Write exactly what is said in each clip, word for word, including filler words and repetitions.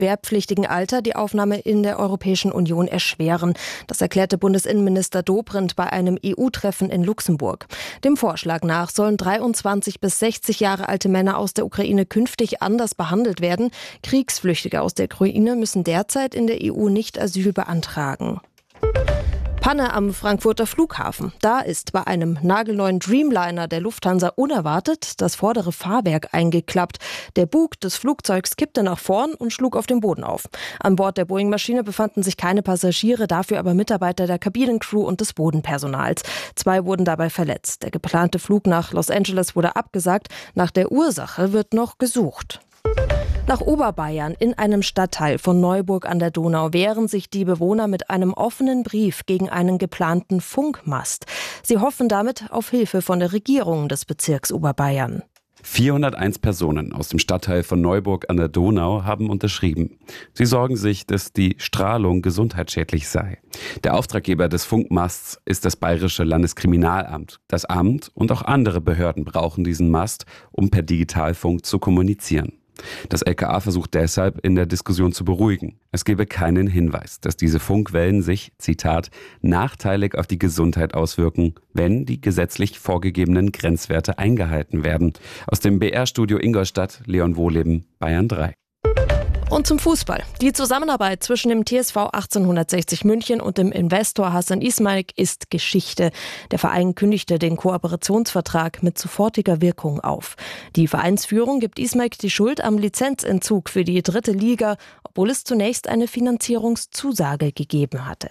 wehrpflichtigen Alter die Aufnahme in der Europäischen Union erschweren. Das erklärte Bundesinnenminister Dobrindt bei einem E U-Treffen in Luxemburg. Dem Vorschlag nach sollen dreiundzwanzig bis sechzig Jahre alte Männer aus der Ukraine künftig anders behandelt werden. Kriegsflüchtige aus der Ukraine müssen derzeit in der E U nicht Asyl beantragen. Panne am Frankfurter Flughafen. Da ist bei einem nagelneuen Dreamliner der Lufthansa unerwartet das vordere Fahrwerk eingeklappt. Der Bug des Flugzeugs kippte nach vorn und schlug auf dem Boden auf. An Bord der Boeing-Maschine befanden sich keine Passagiere, dafür aber Mitarbeiter der Kabinencrew und des Bodenpersonals. Zwei wurden dabei verletzt. Der geplante Flug nach Los Angeles wurde abgesagt. Nach der Ursache wird noch gesucht. Nach Oberbayern in einem Stadtteil von Neuburg an der Donau wehren sich die Bewohner mit einem offenen Brief gegen einen geplanten Funkmast. Sie hoffen damit auf Hilfe von der Regierung des Bezirks Oberbayern. vierhunderteins Personen aus dem Stadtteil von Neuburg an der Donau haben unterschrieben. Sie sorgen sich, dass die Strahlung gesundheitsschädlich sei. Der Auftraggeber des Funkmasts ist das Bayerische Landeskriminalamt. Das Amt und auch andere Behörden brauchen diesen Mast, um per Digitalfunk zu kommunizieren. Das L K A versucht deshalb, in der Diskussion zu beruhigen. Es gebe keinen Hinweis, dass diese Funkwellen sich, Zitat, nachteilig auf die Gesundheit auswirken, wenn die gesetzlich vorgegebenen Grenzwerte eingehalten werden. Aus dem B R-Studio Ingolstadt, Leon Wohleben, Bayern drei. Und zum Fußball. Die Zusammenarbeit zwischen dem T S V achtzehnhundertsechzig München und dem Investor Hasan İsmaik ist Geschichte. Der Verein kündigte den Kooperationsvertrag mit sofortiger Wirkung auf. Die Vereinsführung gibt İsmaik die Schuld am Lizenzentzug für die dritte Liga, obwohl es zunächst eine Finanzierungszusage gegeben hatte.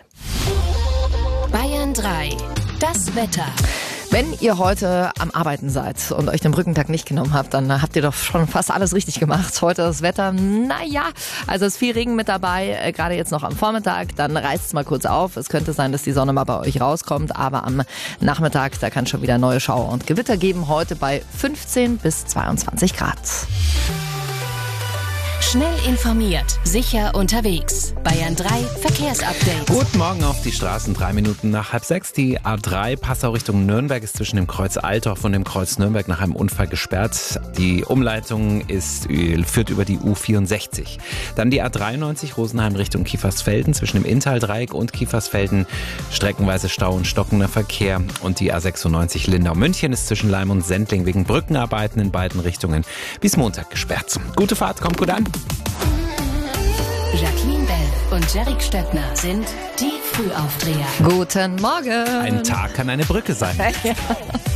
Bayern drei. Das Wetter. Wenn ihr heute am Arbeiten seid und euch den Brückentag nicht genommen habt, dann habt ihr doch schon fast alles richtig gemacht. Heute das Wetter, naja, also es ist viel Regen mit dabei, äh, gerade jetzt noch am Vormittag, dann reißt es mal kurz auf. Es könnte sein, dass die Sonne mal bei euch rauskommt, aber am Nachmittag, da kann es schon wieder neue Schauer und Gewitter geben. Heute bei fünfzehn bis zweiundzwanzig Grad. Schnell informiert, sicher unterwegs. Bayern drei Verkehrsupdate. Guten Morgen auf die Straßen, drei Minuten nach halb sechs. Die A drei Passau Richtung Nürnberg ist zwischen dem Kreuz Altdorf und dem Kreuz Nürnberg nach einem Unfall gesperrt. Die Umleitung ist, führt über die U vierundsechzig. Dann die A dreiundneunzig Rosenheim Richtung Kiefersfelden zwischen dem Inntal-Dreieck und Kiefersfelden. Streckenweise Stau und stockender Verkehr. Und die A sechsundneunzig Lindau-München ist zwischen Leim und Sendling wegen Brückenarbeiten in beiden Richtungen bis Montag gesperrt. Gute Fahrt, kommt gut an. Jacqueline Bell und Jerick Stöckner sind die Frühaufdreher. Guten Morgen. Ein Tag kann eine Brücke sein. Ja.